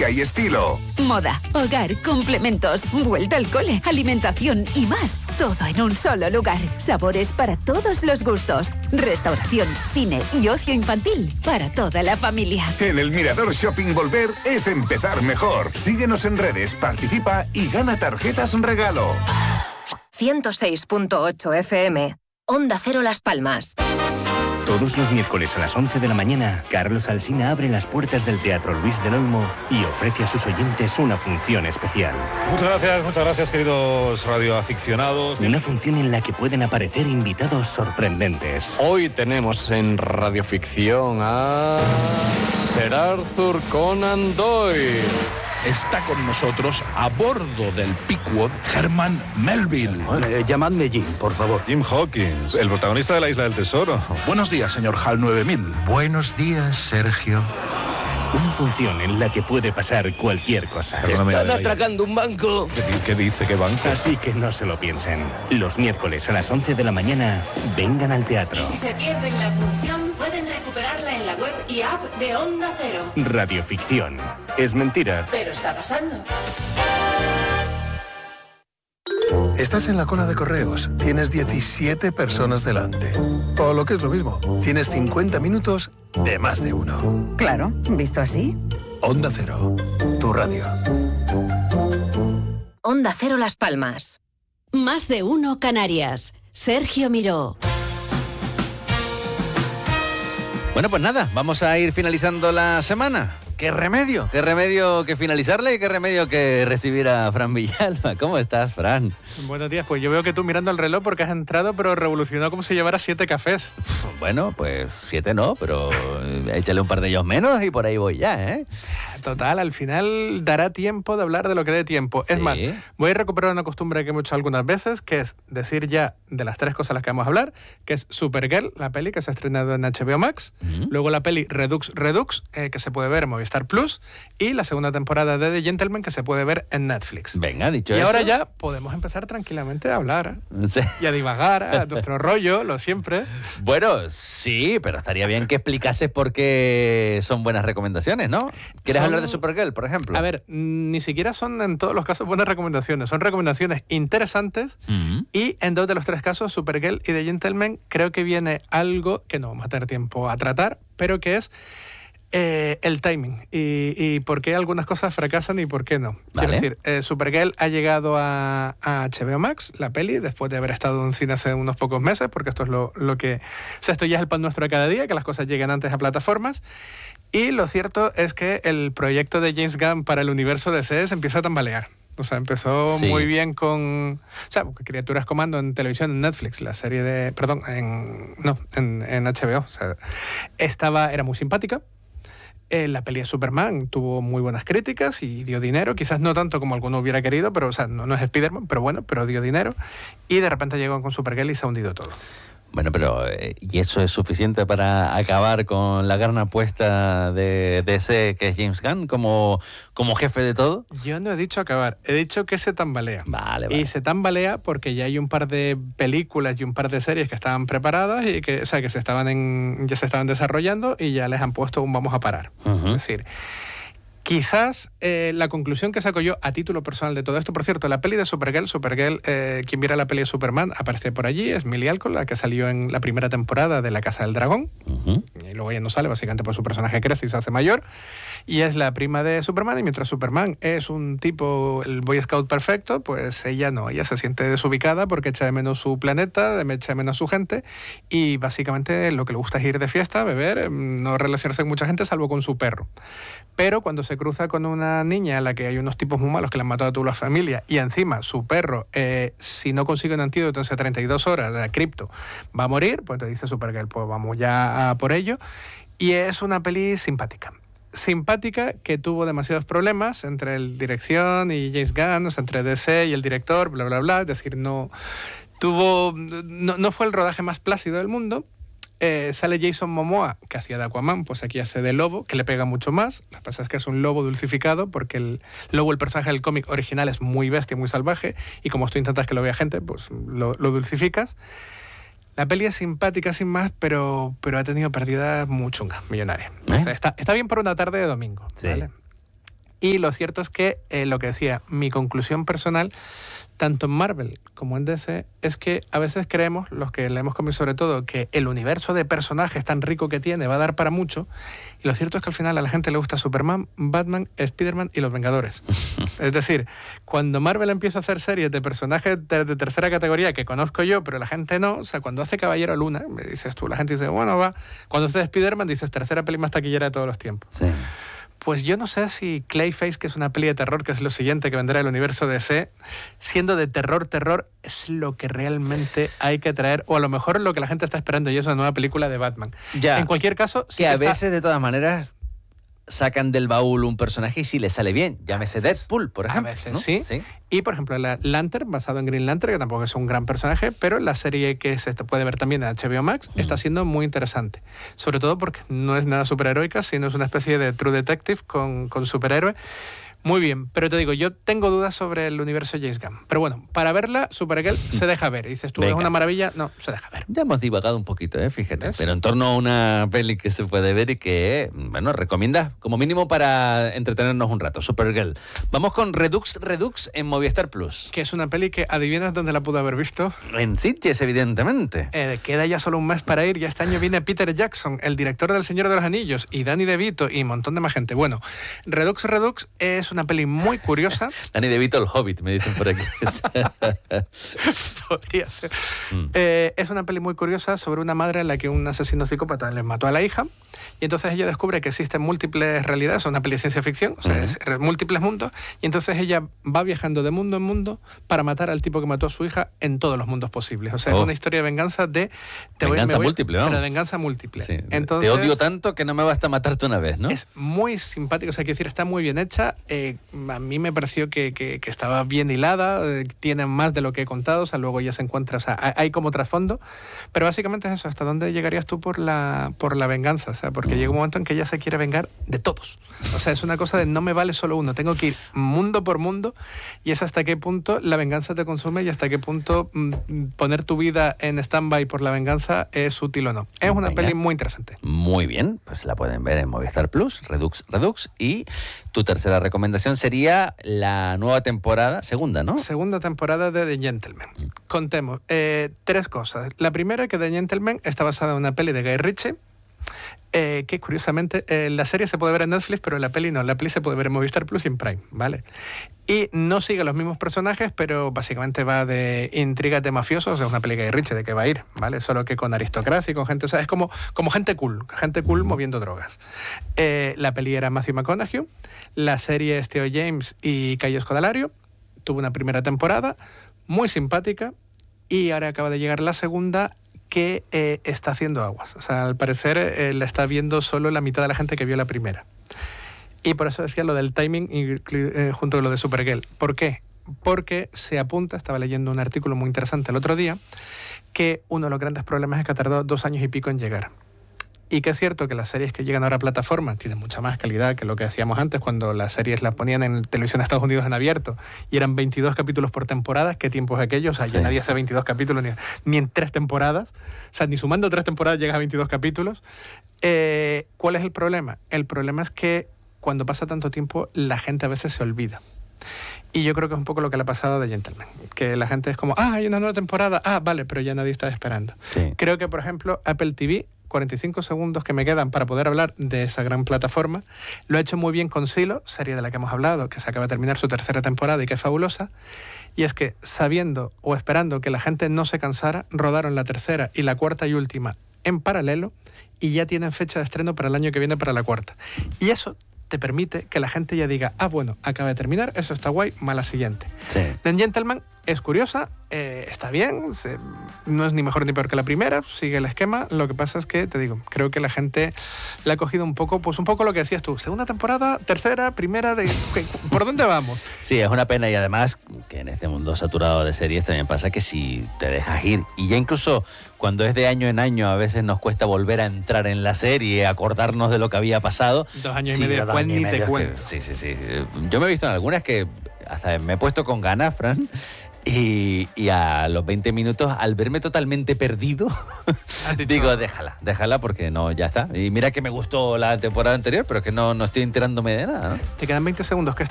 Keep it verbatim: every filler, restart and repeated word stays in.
tecnología y estilo. Moda, hogar, complementos, vuelta al cole, alimentación y más. Todo en un solo lugar. Sabores para todos los gustos. Restauración, cine y ocio infantil para toda la familia. En el Mirador Shopping volver es empezar mejor. Síguenos en redes, participa y gana tarjetas regalo. ciento seis punto ocho F M. Onda Cero Las Palmas. Todos los miércoles a las once de la mañana, Carlos Alsina abre las puertas del Teatro Luis del Olmo y ofrece a sus oyentes una función especial. Muchas gracias, muchas gracias, queridos radioaficionados. Una función en la que pueden aparecer invitados sorprendentes. Hoy tenemos en radioficción a Sir Arthur Conan Doyle. Está con nosotros, a bordo del Pickwood, Herman Melville. Eh, llamadme Jim, por favor. Jim Hawkins, el protagonista de La Isla del Tesoro. Buenos días, señor Hal nueve mil. Buenos días, Sergio. Una función en la que puede pasar cualquier cosa. Están atracando un banco. ¿Qué, qué dice? ¿Qué banco? Así que no se lo piensen. Los miércoles a las once de la mañana, vengan al teatro. Y si se pierden la función, pueden recuperarla en la web y app de Onda Cero. Radioficción. Es mentira. Pero está pasando. Estás en la cola de correos, tienes diecisiete personas delante. O lo que es lo mismo, tienes cincuenta minutos de más de uno. Claro, visto así. Onda Cero, tu radio. Onda Cero Las Palmas. Más de uno Canarias. Sergio Miró. Bueno, pues nada, vamos a ir finalizando la semana. ¿Qué remedio? ¿Qué remedio que finalizarle y qué remedio que recibir a Fran Villalba? ¿Cómo estás, Fran? Buenos días, pues yo veo que tú mirando el reloj porque has entrado, pero revolucionó como si llevara siete cafés. Bueno, pues siete no, pero échale un par de ellos menos y por ahí voy ya, ¿eh? Total, al final dará tiempo de hablar de lo que dé tiempo. Sí. Es más, voy a recuperar una costumbre que hemos hecho algunas veces, que es decir ya de las tres cosas de las que vamos a hablar, que es Supergirl, la peli que se ha estrenado en H B O Max, uh-huh. Luego la peli Redux Redux, eh, que se puede ver en Movistar Plus, y la segunda temporada de The Gentleman, que se puede ver en Netflix. Venga, dicho y eso. Y ahora ya podemos empezar tranquilamente a hablar, ¿eh? Sí. Y a divagar, a nuestro rollo, lo siempre. Bueno, sí, pero estaría bien que explicases por qué son buenas recomendaciones, ¿no? ¿Quieres Son... hablar de Supergirl, por ejemplo? A ver, ni siquiera son en todos los casos buenas recomendaciones, son recomendaciones interesantes, uh-huh. Y en dos de los tres casos, Supergirl y The Gentleman, creo que viene algo que no vamos a tener tiempo a tratar, pero que es Eh, el timing y, y por qué algunas cosas fracasan y por qué no. Vale. Quiero decir, eh, Supergirl ha llegado a, a H B O Max, la peli, después de haber estado en cine hace unos pocos meses, porque esto es lo, lo que... O sea, esto ya es el pan nuestro de cada día, que las cosas lleguen antes a plataformas. Y lo cierto es que el proyecto de James Gunn para el universo D C se empieza a tambalear. O sea, empezó sí. muy bien con... O sea, Criaturas Comando en televisión, en Netflix, la serie de... Perdón, en... No, en, en H B O. O sea, estaba, era muy simpática. Eh, la peli de Superman tuvo muy buenas críticas y dio dinero, quizás no tanto como alguno hubiera querido, pero o sea, no, no es Spider-Man, pero bueno, pero dio dinero. Y de repente llegó con Supergirl y se ha hundido todo. Bueno, pero eh, ¿y eso es suficiente para acabar con la gran apuesta de D C, que es James Gunn, como, como jefe de todo? Yo no he dicho acabar, he dicho que se tambalea. Vale, vale. Y se tambalea porque ya hay un par de películas y un par de series que estaban preparadas y que, o sea, que se estaban en, ya se estaban desarrollando y ya les han puesto un vamos a parar. Uh-huh. Es decir... Quizás eh, la conclusión que saco yo a título personal de todo esto, por cierto, la peli de Supergirl, Supergirl, eh, quien viera la peli de Superman, aparece por allí, es Millie Alcock, la que salió en la primera temporada de La Casa del Dragón, uh-huh. Y luego ella no sale, básicamente porque su personaje crece y se hace mayor, y es la prima de Superman, y mientras Superman es un tipo, el Boy Scout perfecto, pues ella no, ella se siente desubicada porque echa de menos su planeta, echa de menos su gente, y básicamente lo que le gusta es ir de fiesta, beber, no relacionarse con mucha gente, salvo con su perro. Pero cuando se cruza con una niña a la que hay unos tipos muy malos que le han matado a toda la familia y encima su perro, eh, si no consigue un antídoto en treinta y dos horas de cripto, va a morir, pues te dice Supergirl, pues vamos ya a por ello. Y es una peli simpática. Simpática que tuvo demasiados problemas entre el dirección y James Gunn, o sea, entre D C y el director, bla, bla, bla. Es decir, no, tuvo, no, no fue el rodaje más plácido del mundo. Eh, sale Jason Momoa, que hacía de Aquaman, pues aquí hace de lobo, que le pega mucho más. Lo que pasa es que es un lobo dulcificado, porque el lobo, el personaje del cómic original, es muy bestia, muy salvaje, y como tú intentas que lo vea gente, pues lo, lo dulcificas. La peli es simpática sin más, pero, pero ha tenido pérdidas muy chungas, millonarias. ¿Eh? O sea, está, está bien por una tarde de domingo, sí. ¿Vale? Y lo cierto es que, eh, lo que decía, mi conclusión personal, tanto en Marvel como en D C, es que a veces creemos, los que leemos cómics sobre todo, que el universo de personajes tan rico que tiene va a dar para mucho, y lo cierto es que al final a la gente le gusta Superman, Batman, Spiderman y los Vengadores. Es decir, cuando Marvel empieza a hacer series de personajes de, de tercera categoría que conozco yo, pero la gente no, o sea, cuando hace Caballero Luna, me dices tú, la gente dice, bueno, va. Cuando hace Spiderman dices, tercera peli más taquillera de todos los tiempos. Sí. Pues yo no sé si Clayface, que es una peli de terror, que es lo siguiente que vendrá del universo D C, siendo de terror, terror, es lo que realmente hay que traer, o a lo mejor lo que la gente está esperando, y es una nueva película de Batman. Ya, en cualquier caso... Sí que a está... veces, de todas maneras, sacan del baúl un personaje y sí le sale bien. Llámese Deadpool, por ejemplo. A veces, ¿no? sí. sí. Y, por ejemplo, la Lantern, basado en Green Lantern, que tampoco es un gran personaje, pero la serie que se puede ver también en H B O Max mm. está siendo muy interesante. Sobre todo porque no es nada superheroica, sino es una especie de True Detective con, con superhéroe. Muy bien, pero te digo, yo tengo dudas sobre el universo James Gunn. Pero bueno, para verla, Supergirl se deja ver. Y dices tú, Venga. ¿Es una maravilla? No, se deja ver. Ya hemos divagado un poquito, ¿eh? Fíjate. ¿Ves? Pero en torno a una peli que se puede ver y que, bueno, recomiendas como mínimo para entretenernos un rato. Supergirl. Vamos con Redux Redux en Movistar Plus. Que es una peli que, ¿adivinas dónde la pude haber visto? En Sitges, evidentemente. Eh, queda ya solo un mes para ir. Ya este año viene Peter Jackson, el director del Señor de los Anillos, y Danny DeVito y un montón de más gente. Bueno, Redux Redux es una peli muy curiosa. Danny DeVito, el Hobbit, me dicen por aquí. Podría ser. Mm. Eh, es una peli muy curiosa sobre una madre a la que un asesino psicópata le mató a la hija, y entonces ella descubre que existen múltiples realidades. Es una peli de ciencia ficción, o sea, uh-huh. es múltiples mundos, y entonces ella va viajando de mundo en mundo para matar al tipo que mató a su hija en todos los mundos posibles. O sea, oh. es una historia de venganza de... Te venganza voy, voy, múltiple, vamos. Pero de venganza múltiple. Sí. Entonces, te odio tanto que no me basta matarte una vez, ¿no? Es muy simpático, o sea, quiero decir, está muy bien hecha. Eh, a mí me pareció que, que, que estaba bien hilada, eh, tiene más de lo que he contado, o sea, luego ya se encuentra, o sea, hay, hay como trasfondo, pero básicamente es eso, ¿hasta dónde llegarías tú por la, por la venganza? O sea, porque mm. llega un momento en que ella se quiere vengar de todos. O sea, es una cosa de no me vale solo uno, tengo que ir mundo por mundo, y es hasta qué punto la venganza te consume y hasta qué punto mm, poner tu vida en stand-by por la venganza es útil o no. Es una Venga. peli muy interesante. Muy bien, pues la pueden ver en Movistar Plus, Redux Redux, y tu tercera recomendación sería la nueva temporada, segunda, ¿no? Segunda temporada de The Gentleman. Mm. Contemos, eh, tres cosas. La primera, que The Gentleman está basada en una peli de Guy Ritchie, Eh, que curiosamente eh, la serie se puede ver en Netflix, pero la peli no. La peli se puede ver en Movistar Plus y en Prime, ¿vale? Y no sigue los mismos personajes, pero básicamente va de intrigas de mafiosos. O sea, es una peli de Richie, de que va a ir, ¿vale? Solo que con aristocracia y con gente... O sea, es como, como gente cool, gente cool moviendo drogas. Eh, la peli era Matthew McConaughey, la serie es Theo James y Caio Scodelario. Tuvo una primera temporada muy simpática y ahora acaba de llegar la segunda, que eh, está haciendo aguas. O sea, al parecer eh, la está viendo solo la mitad de la gente que vio la primera. Y por eso decía lo del timing eh, junto con lo de Supergirl. ¿Por qué? Porque se apunta, estaba leyendo un artículo muy interesante el otro día, que uno de los grandes problemas es que ha tardado dos años y pico en llegar. Y que es cierto que las series que llegan ahora a plataformas tienen mucha más calidad que lo que hacíamos antes, cuando las series las ponían en televisión de Estados Unidos en abierto y eran veintidós capítulos por temporada. ¿Qué tiempos aquellos? O sea, sí. ya nadie hace veintidós capítulos ni, ni en tres temporadas. O sea, ni sumando tres temporadas llegas a veintidós capítulos. Eh, ¿Cuál es el problema? El problema es que cuando pasa tanto tiempo, la gente a veces se olvida. Y yo creo que es un poco lo que le ha pasado a The Gentleman, que la gente es como, ah, hay una nueva temporada, ah, vale, pero ya nadie está esperando. Sí. Creo que, por ejemplo, Apple T V, cuarenta y cinco segundos que me quedan para poder hablar de esa gran plataforma, lo ha hecho muy bien con Silo, serie de la que hemos hablado, que se acaba de terminar su tercera temporada y que es fabulosa, y es que sabiendo o esperando que la gente no se cansara, rodaron la tercera y la cuarta y última en paralelo y ya tienen fecha de estreno para el año que viene para la cuarta. Y eso te permite que la gente ya diga, ah, bueno, acaba de terminar, eso está guay, mala siguiente. Sí. The Gentleman es curiosa, eh, está bien, se, no es ni mejor ni peor que la primera, sigue el esquema. Lo que pasa es que, te digo, creo que la gente le ha cogido un poco, pues un poco lo que decías tú, segunda temporada, tercera, primera, de ¿por dónde vamos? Sí, es una pena, y además que en este mundo saturado de series también pasa que si te dejas ir, y ya incluso cuando es de año en año a veces nos cuesta volver a entrar en la serie, acordarnos de lo que había pasado. Dos años sí, y medio después ni te cuento. Sí, sí, sí. Yo me he visto en algunas que hasta me he puesto con ganas, Fran, Y, y a los veinte minutos, al verme totalmente perdido, digo, déjala, déjala porque no, ya está. Y mira que me gustó la temporada anterior, pero que no, no estoy enterándome de nada, ¿no? Te quedan veinte segundos, que